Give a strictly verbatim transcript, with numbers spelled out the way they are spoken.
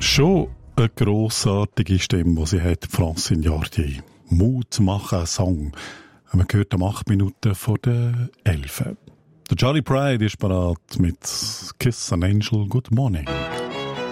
Schon eine grossartige Stimme, die sie hat, Francine Yardier. Mut machen, ein Song. Man hört um acht Minuten vor der elf. Der Charlie Pride ist bereit mit Kiss an Angel, Good Morning.